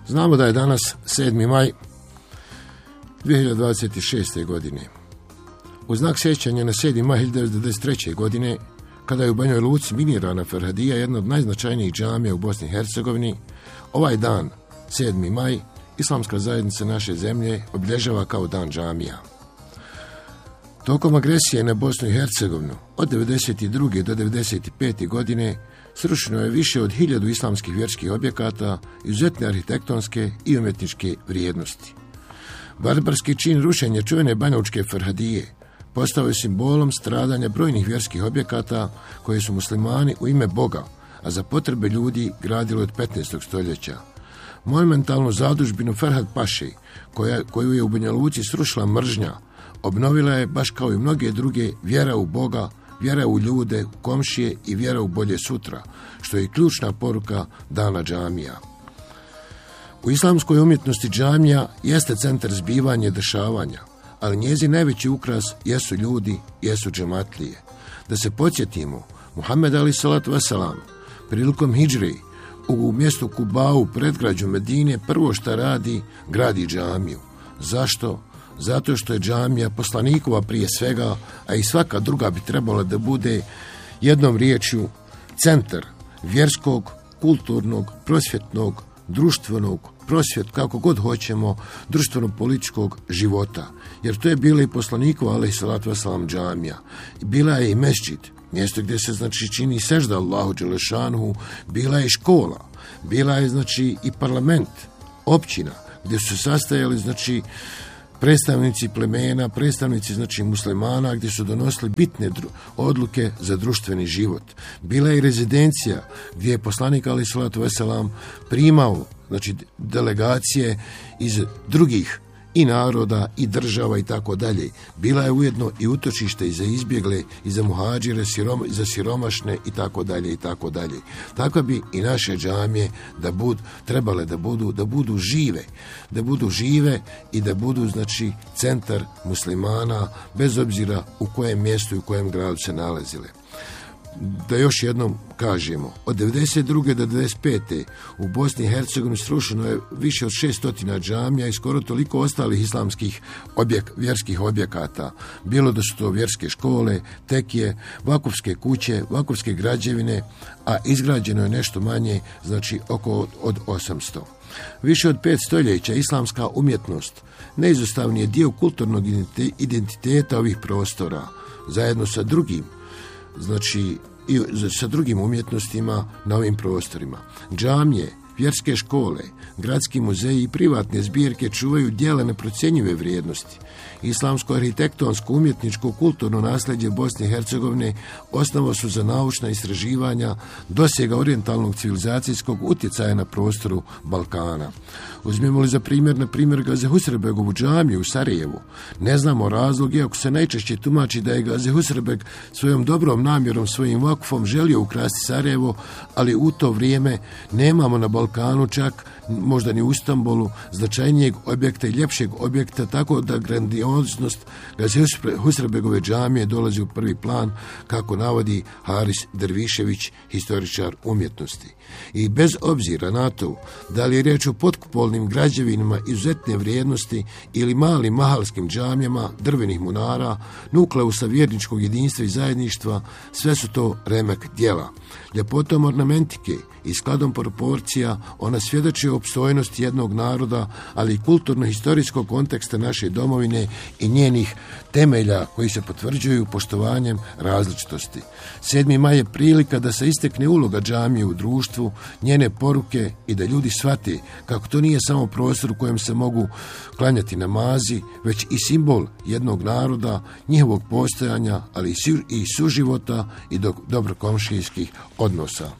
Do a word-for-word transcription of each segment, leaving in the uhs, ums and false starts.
Znamo da je danas sedmi maj dvije hiljade dvadeset šeste. godine. U znak sjećanja na sedmi maj hiljadu devetsto devedeset treće. godine, kada je u Banjoj Luci minirana Ferhadija, jedna od najznačajnijih džamija u Bosni i Hercegovini, ovaj dan, sedmi maj, islamska zajednica naše zemlje obilježava kao dan džamija. Tokom agresije na Bosnu i Hercegovinu od devedeset druge. do devedeset pete. godine srušeno je više od hiljadu islamskih vjerskih objekata izuzetne arhitektonske i umjetničke vrijednosti. Barbarski čin rušenja čuvene banjalučke Ferhadije postao je simbolom stradanja brojnih vjerskih objekata koje su muslimani u ime Boga, a za potrebe ljudi gradili od petnaestog. stoljeća. Monumentalnu zadužbinu Ferhat Paše, koja, koju je u Banja Luci srušila mržnja, obnovila je, baš kao i mnoge druge, vjera u Boga, vjera u ljude, u komšije i vjera u bolje sutra, što je ključna poruka dana džamija. U islamskoj umjetnosti džamija jeste centar zbivanja i dešavanja, ali njezin najveći ukras jesu ljudi, jesu džematlije. Da se podsjetimo, Muhammed alaih salatu wasalam prilikom hidžre u mjestu Kubau, predgrađu Medine, prvo što radi, gradi džamiju. Zašto? Zato što je džamija poslanikova prije svega, a i svaka druga bi trebala da bude jednom riječju centar vjerskog, kulturnog, prosvjetnog, društvenog, prosvjet, kako god hoćemo, društveno-političkog života. Jer to je bila i poslanikova, alaih salatu wasalam, džamija. Bila je i mesdžid, mjesto gdje se, znači, čini sežda Allahu dželešanuhu, bila je škola, bila je, znači, i parlament, općina, gdje su sastajali, znači, predstavnici plemena, predstavnici, znači, muslimana, gdje su donosili bitne dru- odluke za društveni život. Bila je i rezidencija gdje je poslanik alaih salatu wasalam primao, znači, delegacije iz drugih i naroda i država i tako dalje. Bila je ujedno i utočište i za izbjegle i za muhađire, siroma, i za siromašne i tako dalje i tako dalje. Tako bi i naše džamije da bud, trebale da budu, da budu žive, da budu žive i da budu, znači, centar muslimana, bez obzira u kojem mjestu i u kojem gradu se nalazile. Da još jednom kažemo, od devedeset druge. do devedeset pete. u Bosni i Hercegovini srušeno je više od šesto džamija i skoro toliko ostalih islamskih objek, vjerskih objekata. Bilo da su to vjerske škole, tekije, vakufske kuće, vakufske građevine, a izgrađeno je nešto manje, znači oko od osamsto. Više od pet stoljeća islamska umjetnost neizostavni je dio kulturnog identiteta ovih prostora, zajedno sa drugim, znači i sa drugim umjetnostima na ovim prostorima. Džamije, vjerske škole, gradski muzeji i privatne zbirke čuvaju djela neprocjenjive vrijednosti. Islamsko arhitektonsko, umjetničko, kulturno nasljeđe Bosne i Hercegovine osnova su za naučna istraživanja dosega orijentalnog civilizacijskog utjecaja na prostoru Balkana. Uzmemo li za primjer, na primjer, Gazi Husrebegovu džamiju u Sarajevu, ne znamo razlog, iako se najčešće tumači da je Gazi Husrebeg svojom dobrom namjerom, svojim vakufom želio ukrasti Sarajevo, ali u to vrijeme nemamo na Balkanu, čak možda ni u Istanbulu, značajnijeg objekta i ljepšeg objekta, tako da grandioznost Gazi Husrebegove džamije dolazi u prvi plan, kako navodi Haris Dervišević, historičar umjetnosti. I bez obzira na to da li je riječ o potkupolnim građevinama izuzetne vrijednosti ili malim mahalskim džamijama, drvenih munara, nukleusa vjerničkog jedinstva i zajedništva, sve su to remek djela. Ljepotom ornamentike i skladom proporcija ona svjedoči o opstojnosti jednog naroda, ali i kulturno-historijskog konteksta naše domovine i njenih temelja koji se potvrđuju poštovanjem različitosti. sedmi maj je prilika da se istekne uloga džamije u društvu, njene poruke i da ljudi shvate kako to nije samo prostor u kojem se mogu klanjati namazi, već i simbol jednog naroda, njihovog postojanja, ali i suživota i dobrokomšijskih odnosa.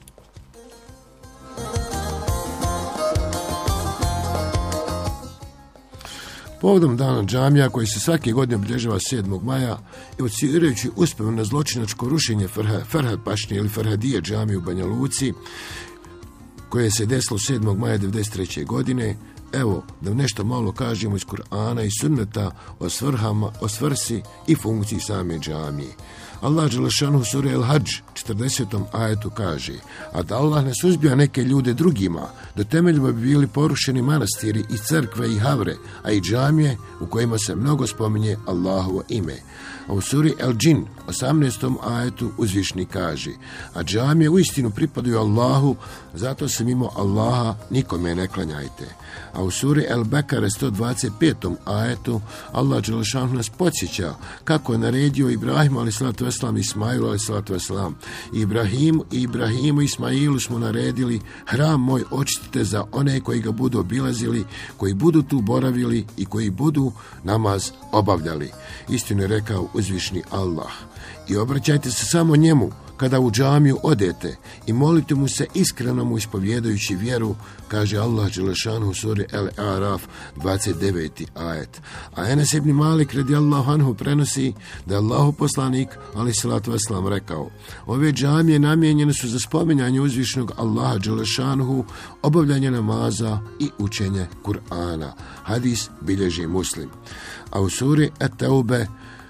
Povodom dana džamija, koji se svake godine obilježava sedmog maja, evocirajući uspomenu na zločinačko rušenje Ferhat Pašnje ili Ferhadije džamije u Banja Luci, koje se desilo sedmog maja devedeset treće. godine, evo da nešto malo kažemo iz Kur'ana i sunneta o svrhama, o svrsi i funkciji same džamije. Allah dželešanu sure El-Hadž četrdesetom ajetu kaže: a da Allah ne suzbija neke ljude drugima, do temeljima bi bili porušeni manastiri i crkve i havre, a i džamije u kojima se mnogo spominje Allahovo ime. A u suri El-Džin osamnaestom ajetu uzvišni kaže: a džamije uistinu pripadaju Allahu, zato se mimo Allaha nikome ne klanjajte. A u suri El-Bekare sto dvadeset petom ajetu Allah dželešanu nas podsjeća kako je naredio Ibrahimu alejhi selatu vesselam i Ismailu alejhi selatu vesselam. Ibrahimu i Ibrahimu i Ismailu smo naredili: hram moj očistite za one koji ga budu obilazili, koji budu tu boravili i koji budu namaz obavljali. Istinu je rekao uzvišni Allah. I obraćajte se samo njemu kada u džamiju odete i molite mu se iskreno mu ispovjedajući vjeru, kaže Allah dželešanu u suri El-Araf dvadeset deveti ajet. A Enes ibn Malik radijallahu anhu prenosi da je Allahu poslanik alejhi selatu vesselam rekao: ove džamije namijenjene su za spominjanje uzvišnog Allaha dželešanu, obavljanje namaza i učenje Kur'ana. Hadis bilježi Muslim. A u suri Et-Teube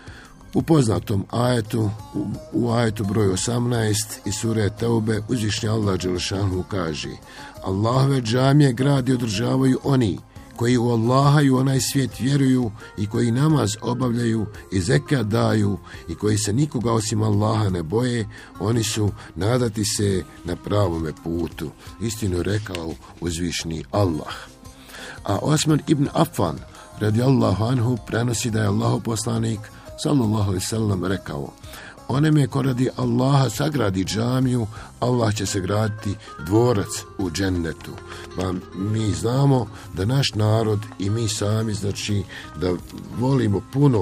u poznatom ajetu, u, u ajetu broj osamnaest i sure Teube, uzvišnji Allah dželešanu kaže: Allahove džamije gradi održavaju oni koji u Allaha i u onaj svijet vjeruju i koji namaz obavljaju i zekat daju i koji se nikoga osim Allaha ne boje, oni su nadati se na pravome putu. Istinu rekao uzvišni Allah. A Osman ibn Affan radijallahu anhu prenosi da je Allahov poslanik sallallahu alejhi ve sellem rekao: onome ko radi Allaha sagradi džamiju, Allah će se graditi dvorac u džennetu. Pa mi znamo da naš narod i mi sami, znači da volimo puno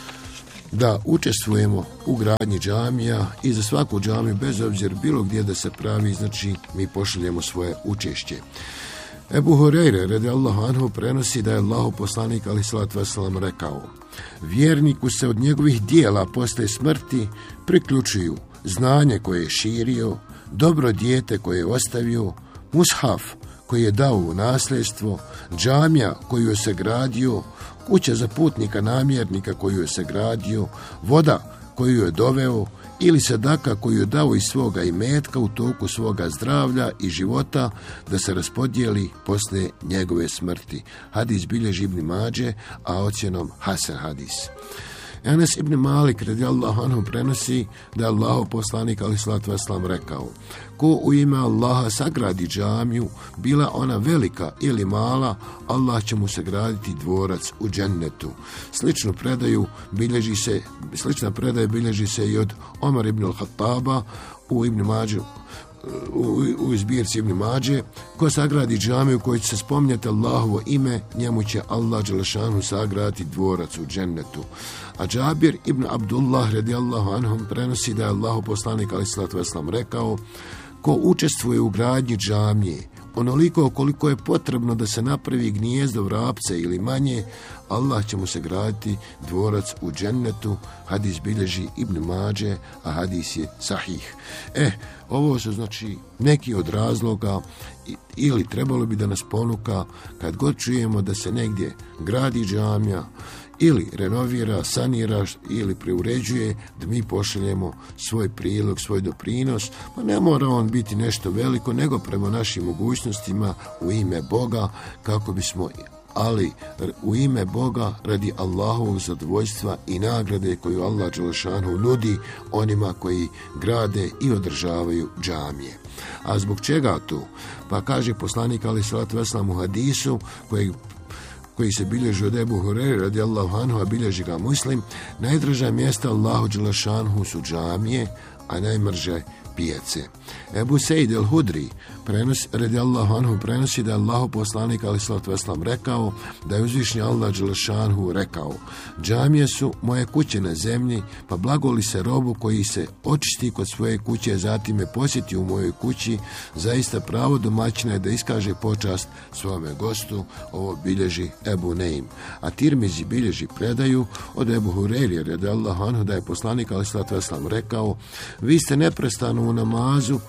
da učestvujemo u gradnji džamija i za svaku džamiju, bez obzira bilo gdje da se pravi, znači mi pošaljemo svoje učešće. Ebu Hurajre radijallahu anhu prenosi da je Allahov poslanik alejhi selatu vesselam rekao: vjerniku se od njegovih dijela posle smrti priključuju znanje koje je širio, dobro dijete koje je ostavio, mushaf koji je dao u nasljedstvo, džamija koju je se gradio, kuća za putnika namjernika koju je se gradio, voda koju je doveo ili sadaka koju je dao iz svoga imetka u toku svoga zdravlja i života da se raspodijeli posle njegove smrti. Hadis bilježi Ibn Mađe, a ocjenom hasan hadis. Enes ibn Malik radijallahu anhu prenosi da je Allahov poslanik alejhi selatu vesselam rekao: ko u ime Allaha sagradi džamiju, bila ona velika ili mala, Allah će mu sagraditi dvorac u džennetu. Sličnu predaju bilježi se, slična predaja bilježi se i od Omar ibn al-Khattaba u Ibn Mađu, u, u zbirci Ibn Mađe: ko sagradi džamiju koji će se spominjati Allahovo ime, njemu će Allah dželešanu sagraditi dvorac u džennetu. A Džabir ibn Abdullah radijallahu anhum prenosi da je Allahov poslanik alejhi selatu vesselam rekao: ko učestvuje u gradnji džamije onoliko koliko je potrebno da se napravi gnijezdo vrapca ili manje, Allah će mu se graditi dvorac u džennetu. Hadis bilježi Ibn Mađe, a hadis je sahih. E, ovo su znači neki od razloga ili trebalo bi da nas ponuka kad god čujemo da se negdje gradi džamija ili renovira, sanira ili preuređuje, da mi pošaljemo svoj prilog, svoj doprinos, pa ne mora on biti nešto veliko, nego prema našim mogućnostima u ime Boga, kako bismo, ali u ime Boga, radi Allahovog zadovoljstva i nagrade koju Allah dželešanu nudi onima koji grade i održavaju džamije. A zbog čega to? Pa kaže poslanik alejhi selatu vesselam u hadisu koji koji se bilježi od Ebu Hurajre radijallahu anhu, a bilježi ga Muslim: najdraža mjesta Allahu dželešanu su džamije, a najmrže pijace. Ebu Sejid el-Hudri prenosi, radijallahu anhu prenosi da je Allahov poslanik alejhi selatu vesselam rekao da je uzvišni Allah dželešanu rekao: džamije su moje kuće na zemlji, pa blagoli se robu koji se očisti kod svoje kuće, zatim me posjeti u mojoj kući, zaista pravo domaćina je da iskaže počast svome gostu. Ovo bilježi Ebu Neim. A Tirmizi bilježi predaju od Ebu Hurajre radijallahu anhu da je poslanik alejhi selatu vesselam rekao: vi ste neprestano u namazu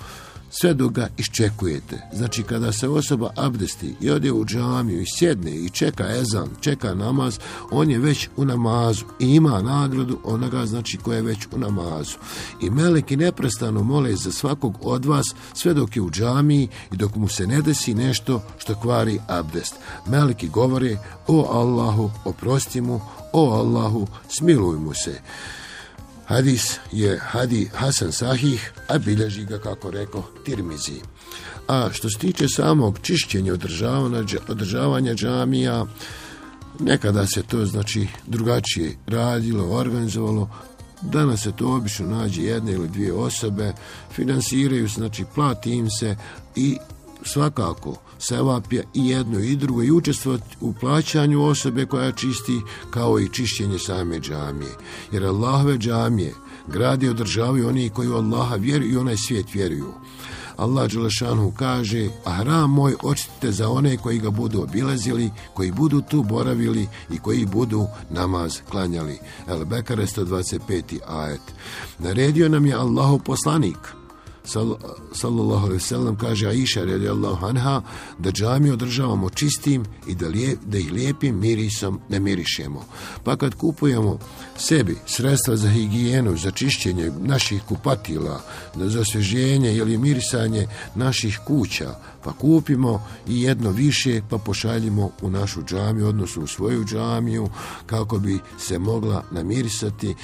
sve dok ga iščekujete. Znači kada se osoba abdesti i ode u džamiju i sjedne i čeka ezan, čeka namaz, on je već u namazu i ima nagradu onoga znači koja je već u namazu. I meleki neprestano mole za svakog od vas sve dok je u džamiji i dok mu se ne desi nešto što kvari abdest. Meleki govore: o Allahu, oprosti mu, o Allahu, smiluj mu se. Hadis je hadi Hasan Sahih, a bilježi ga, kako rekao, Tirmizi. A što se tiče samog čišćenja, održavanja, održavanja džamija, nekada se to znači drugačije radilo, organizovalo. Danas se to obično nađe jedne ili dvije osobe, finansiraju, znači plati im se i svakako sevap je i jedno i drugo i učestvovati u plaćanju osobe koja čisti, kao i čišćenje same džamije. Jer Allahove džamije grade i održavaju oni koji u Allaha vjeruju i onaj svijet vjeruju. Allah dželešanu kaže: a hram moj očistite za one koji ga budu obilazili, koji budu tu boravili i koji budu namaz klanjali. El Bekare sto dvadeset peti ajet. Naredio nam je Allahov poslanik sallallahu alejhi ve sellem, kaže Aisha radijallahu anha, da džamiju održavamo čistim i da, lijep, da ih lijepim mirisom ne mirišemo. Pa kad kupujemo sebi sredstva za higijenu, za čišćenje naših kupatila, za osvježenje ili mirisanje naših kuća, pa kupimo i jedno više pa pošaljimo u našu džamiju, odnosno u svoju džamiju, kako bi se mogla namirisati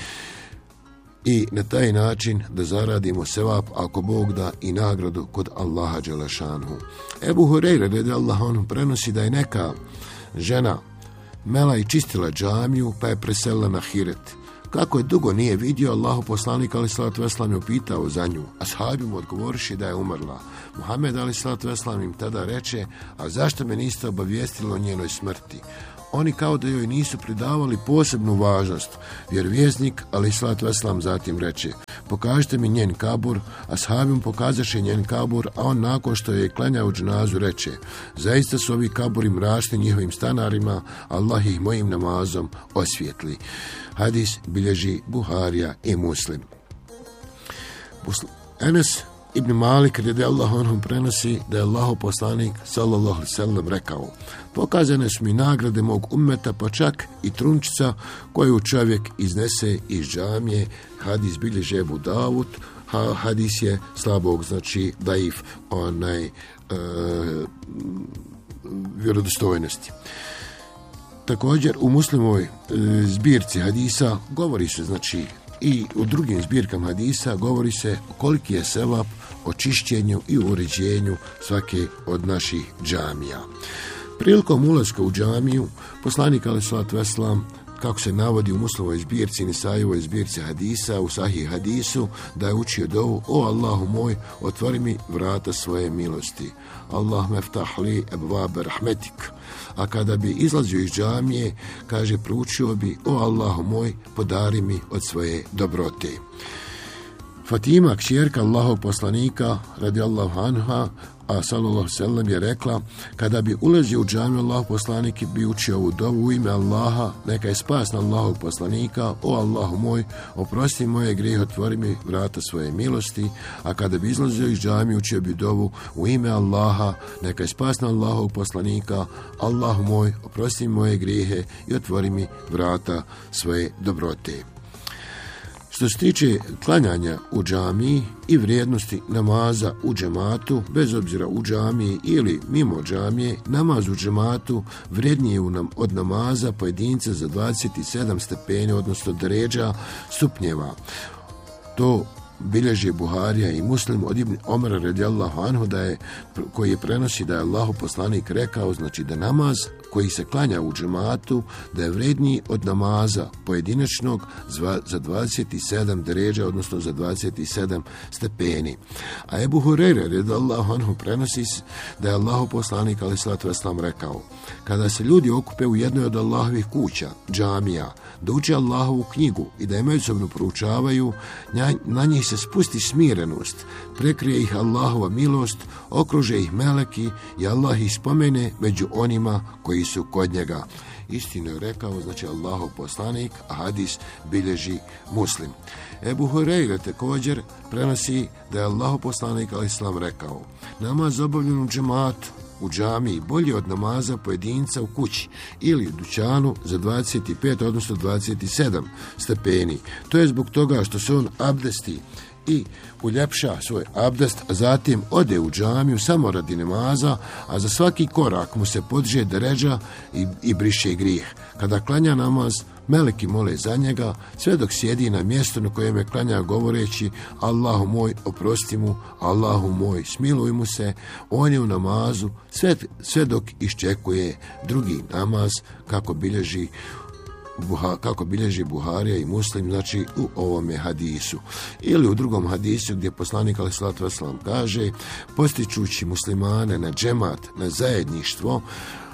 i na taj način da zaradimo sevap, ako Bog da, i nagradu kod Allaha dželešanhu. Ebu Hureyre radijallahu anhu prenosi da je neka žena mela i čistila džamiju, pa je preselila na Hiret. Kako je dugo nije vidio, Allahu poslanik alejhi selatu vesselam je upitao za nju. Ashabi mu odgovoriše da je umrla. Muhammed alejhi selatu vesselam im tada reče: a zašto me niste obavijestili o njenoj smrti? Oni kao da joj nisu pridavali posebnu važnost. Vjerovjesnik alejhi selatu vesselam zatim reče: pokažite mi njen kabur. Ashabi mu pokazaše njen kabur, a on nakon što je klanjao dženazu reče: zaista su ovi kaburi mračni njihovim stanarima, Allah ih mojim namazom osvijetli. Hadis bilježi Buharija i Muslim. Enes ibn Malik radijallahu anhu prenosi da je Allahov poslanik sallallahu alejhi ve sellem rekao: pokazane su mi nagrade mog ummeta, pa čak i trunčica koju čovjek iznese iz džamije. Hadis bilježi Ebu Davud, ha, hadis je slabog, znači daif, onaj e, vjerodostojnosti. Također u Muslimovoj e, zbirci hadisa govori se, znači i u drugim zbirkama hadisa govori se koliki je sevap o čišćenju i uređenju svake od naših džamija. Prilikom ulaska u džamiju, poslanik alejhi selatu vesselam, kako se navodi u Muslimovoj zbirci, Nisajevoj zbirci hadisa, u Sahih hadisu, da je učio dovu: o Allahu moj, otvori mi vrata svoje milosti. Allah meftah li ebvabe rahmetik. A kada bi izlazio iz džamije, kaže, proučio bi: o Allahu moj, podari mi od svoje dobrote. Fatima, kćerka Allahov poslanika radijallahu anha, a sallallahu alejhi ve sellem, je rekla: kada bi ulazio u džamiju, Allahov poslanik bi učio ovu dovu: u ime Allaha, neka je spas na Allahovog poslanika, o Allahu moj, oprosti moje grijehe, otvori mi vrata svoje milosti. A kada bi izlazio iz džamije, učio bi dovu: u ime Allaha, neka je spas na Allahovog poslanika, Allahu moj, oprosti moje grijehe i otvori mi vrata svoje dobrote. Što se tiče klanjanja u džamiji i vrijednosti namaza u džematu, bez obzira u džamiji ili mimo džamije, namaz u džematu vrijednije je od namaza pojedinca za dvadeset sedam stepeni, odnosno deređa, stupnjeva. To bilježi Buharija i Muslim od Ibn Omara radijallahu anhu, da je, koji je prenosi da je Allahov poslanik rekao, znači da namaz koji se klanja u džematu, da je vredniji od namaza pojedinačnog za dvadeset sedam deređa, odnosno za dvadeset sedam stepeni. A Ebu Hureyre radijallahu anhu prenosi da je Allahov poslanik alejhi selatu vesselam rekao: kada se ljudi okupe u jednoj od Allahovih kuća, džamija, da uče Allahovu knjigu i da je međusobno proučavaju, na njih se spusti smirenost, prekrije ih Allahova milost, okruže ih meleki i Allah ih spomene među onima koji su kod njega. Istinu je rekao, znači Allahov poslanik, a hadis bilježi Muslim. Ebu Hureyre također prenosi da je Allahov poslanik alejhisselam rekao: namaz obavljen u džematu, u džamiji, bolje od namaza pojedinca u kući ili u dućanu za dvadeset pet, odnosno dvadeset sedam stepeni. To je zbog toga što se on abdesti i uljepša svoj abdest, a zatim ode u džamiju samo radi namaza, a za svaki korak mu se podiže deređa i, i briše grijeh. Kada klanja namaz, meleki mole za njega, sve dok sjedi na mjestu na kojem je klanja govoreći: Allahu moj, oprosti mu, Allahu moj, smiluj mu se. On je u namazu sve, sve dok iščekuje drugi namaz, kako bilježi Buha, kako bilježi Buharija i Muslim, znači u ovome hadisu. Ili u drugom hadisu gdje poslanik alejhiselatu vesselam kaže: postičući muslimane na džemat, na zajedništvo,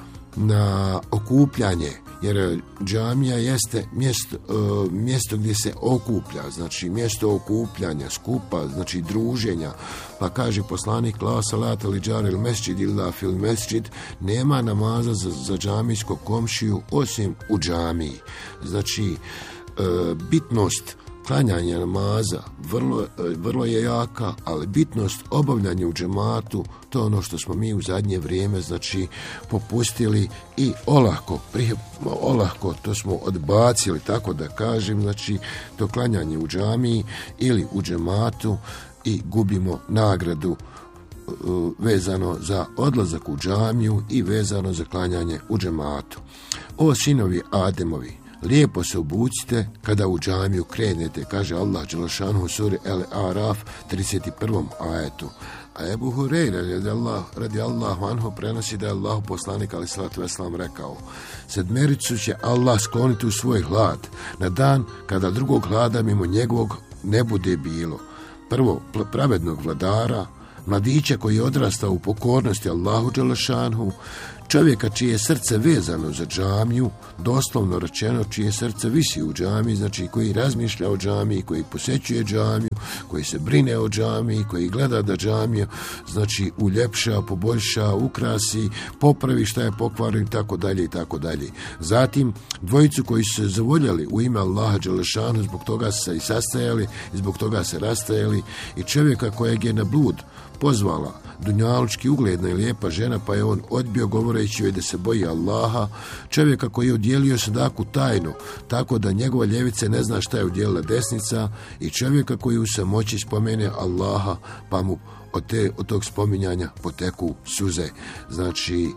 na okupljanje, jer džamija jeste mjesto, uh, mjesto gdje se okuplja, znači mjesto okupljanja, skupa, znači druženja. Pa kaže poslanik: la salata li džaril mesdžid illa fil mesdžid, nema namaza za, za džamijskog komšiju osim u džamiji. Znači uh, bitnost klanjanja namaza vrlo, vrlo je jaka, ali bitnost obavljanja u džematu, to je ono što smo mi u zadnje vrijeme znači popustili i olahko, prije, olahko to smo odbacili, tako da kažem, znači to klanjanje u džamiji ili u džematu i gubimo nagradu uh, vezano za odlazak u džamiju i vezano za klanjanje u džematu. O sinovi Ademovi, lijepo se obucite kada u džamiju krenete, kaže Allah dželešanu u suri El Araf trideset prvom ajetu. A Ebu Hureyre radi Allah, radi Allahu anhu prenosi da je Allah poslanik alejhiselatu vesselam rekao: sedmericu će Allah skloniti u svoj hlad na dan kada drugog hlada mimo njegovog ne bude bilo. Prvo, pravednog vladara, mladića koji je odrastao u pokornosti Allahu dželešanu, čovjeka čije je srce vezano za džamiju, doslovno rečeno čije srce visi u džamiji, znači koji razmišlja o džamiji, koji posjećuje džamiju, koji se brine o džamiji, koji gleda da džamija znači uljepša, poboljša, ukrasi, popravi šta je pokvareno i tako dalje i tako dalje. Zatim dvojicu koji su se zavoljali u ime Allaha dželešanu, zbog toga su se i sastajali i zbog toga se rastajali, i čovjeka kojeg je na blud pozvala dunjalučki ugledna i lijepa žena, pa je on odbio govoreći joj da se boji Allaha, čovjeka koji je udjelio sadaku tajno, tako da njegova ljevica ne zna šta je udjelila desnica, i čovjeka koji u samoći spomene Allaha, pa mu od, te, od tog spominjanja poteku suze. Znači,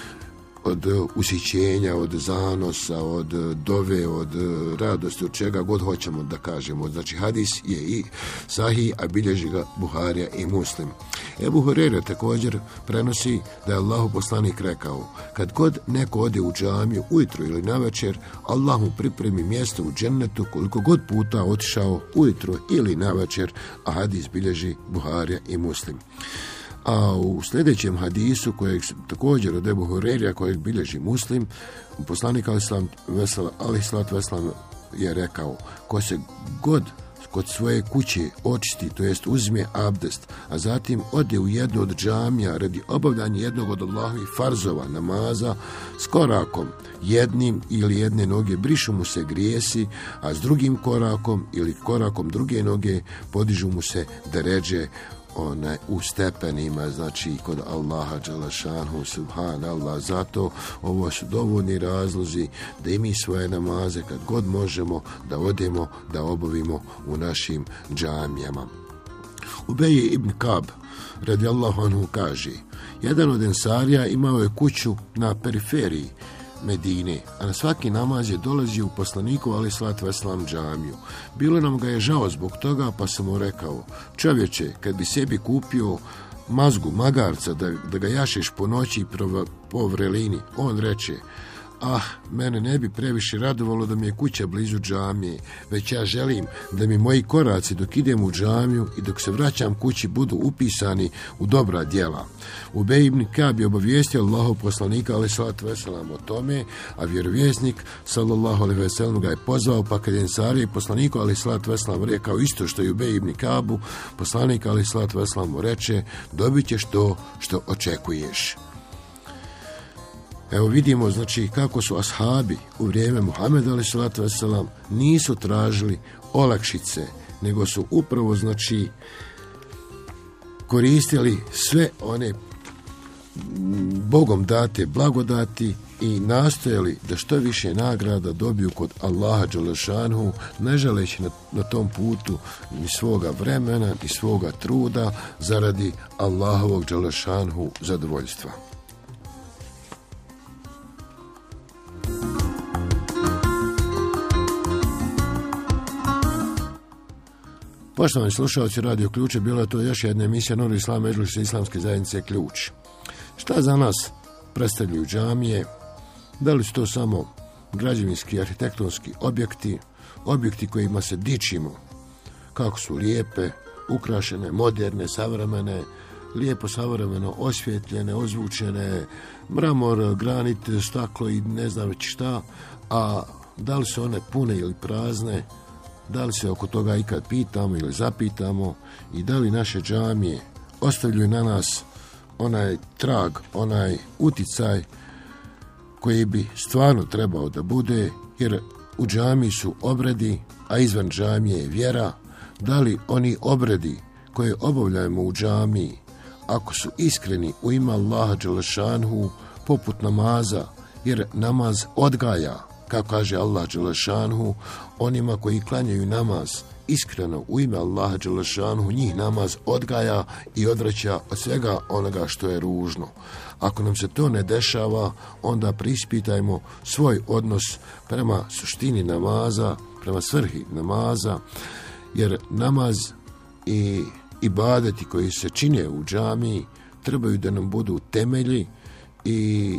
od usićenja, od zanosa, od dove, od radosti, od čega god hoćemo da kažemo. Znači, hadis je i sahih, a bilježi ga Buharija i Muslim. Ebu Hureyre također prenosi da je Allahu poslanik rekao: kad god neko ode u džamiju ujutro ili navečer, Allah mu pripremi mjesto u džennetu koliko god puta otišao ujutro ili navečer, a hadis bilježi Buharija i Muslim. A u sljedećem hadisu, kojeg također od Ebu Hureyre, kojeg bilježi Muslim, poslanik alejhiselatu vesselam je rekao: ko se god kod svoje kuće očisti, to jest uzme abdest, a zatim ode u jednu od džamija radi obavljanja jednog od Allahovih farzova namaza, s korakom jednim ili jedne noge brišu mu se grijesi, a s drugim korakom ili korakom druge noge podižu mu se deređe onaj u stepenima, znači kod Allaha dželešanu, subhanallah. Zato ovo su dovoljni razlozi da i mi svoje namaze kad god možemo da odemo da obavimo u našim džamijama. Ubej ibn Kab radijallahu anhu kaže: jedan od ensarija imao je kuću na periferiji Medine, a na svaki namaz je dolazio u poslaniku alejhiselatu vesselam džamiju. Bilo nam ga je žao zbog toga, pa sam mu rekao: čovječe, kad bi sebi kupio mazgu, magarca, da, da ga jašeš po noći po vrelini. On reče: ah, mene ne bi previše radovalo da mi je kuća blizu džamije, već ja želim da mi moji koraci dok idem u džamiju i dok se vraćam kući budu upisani u dobra djela. Ubej ibn Kab je obavijestio Allahov poslanika alejhi salatu vesselam o tome, a vjerovjesnik sallallahu alejhi ve sellem ga je pozvao, pa kad je Ensarije poslaniku alejhi salatu vesselam rekao isto što i Ubej ibn Kabu, poslanik alejhi salatu vesselam mu reče: dobit ćeš to što očekuješ. Evo vidimo, znači, kako su ashabi u vrijeme Muhameda alejhi salatu vesselam nisu tražili olakšice, nego su upravo, znači, koristili sve one Bogom date blagodati i nastojali da što više nagrada dobiju kod Allaha dželešanhu, ne želeći na, na tom putu ni svoga vremena, ni svoga truda, zaradi Allahovog dželešanhu zadovoljstva. Poštovani slušalci Radio Ključe, bila je to još jedna emisija Nurul Islam Medžlisa Islamske zajednice Ključ. Šta za nas predstavljaju džamije? Da li su to samo građevinski, arhitektonski objekti, objekti kojima se dičimo, kako su lijepe, ukrašene, moderne, savremene, lijepo savremeno osvjetljene, ozvučene, mramor, granit, staklo i ne znam već šta, a da li su one pune ili prazne, da li se oko toga ikad pitamo ili zapitamo i da li naše džamije ostavljaju na nas onaj trag, onaj uticaj koji bi stvarno trebao da bude, jer u džamiji su obredi, a izvan džamije je vjera. Da li oni obredi koje obavljajemo u džamiji, ako su iskreni u ime Allaha dželešanhu, poput namaza, jer namaz odgaja, kako kaže Allah dželešanhu, onima koji klanjaju namaz iskreno u ime Allaha dželešanhu, njih namaz odgaja i odvraća od svega onoga što je ružno. Ako nam se to ne dešava, onda preispitajmo svoj odnos prema suštini namaza, prema svrhi namaza, jer namaz i ibadeti koji se čine u džamiji trebaju da nam budu temelji i,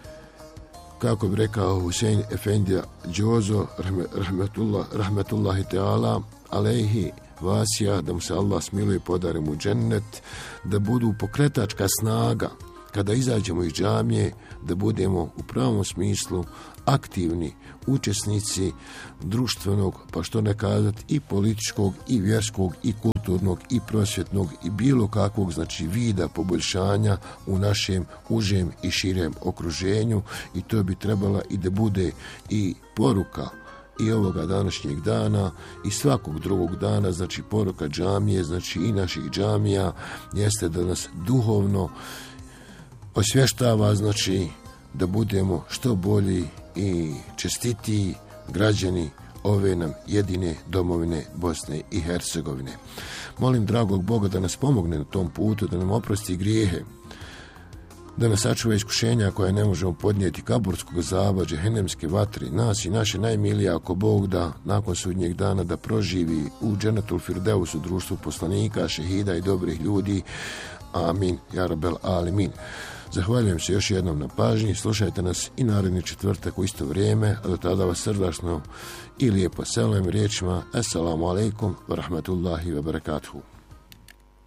kako bi rekao Husein Efendija Džozo, rahmetullah, rahmetullahi teala, alejhi vasija, da mu se Allah smiluje, podari mu džennet, da budu pokretačka snaga kada izađemo iz džamije, da budemo u pravom smislu aktivni učesnici društvenog, pa što ne kazati, i političkog, i vjerskog, i kulturnog, i prosvjetnog, i bilo kakvog, znači, vida poboljšanja u našem užem i širem okruženju, i to bi trebala i da bude i poruka i ovoga današnjeg dana i svakog drugog dana, znači poruka džamije, znači i naših džamija, jeste da nas duhovno osvještava, znači da budemo što bolji i čestitiji građani ove nam jedine domovine Bosne i Hercegovine. Molim dragog Boga da nas pomogne na tom putu, da nam oprosti grijehe, da nas sačuva iskušenja koja ne možemo podnijeti, kaburskog azaba, džehennemske vatri, nas i naše najmilije, ako Bog da, nakon sudnjeg dana da proživi u džennetul firdeus u društvu poslanika, šehida i dobrih ljudi. Amin, ja rabbel alemin. Zahvaljujem se još jednom na pažnji, slušajte nas i naredni četvrtak u isto vrijeme, a do tada vas srdačno i lijepo selam riječima. Assalamu alaikum wa rahmatullahi wa barakatuhu.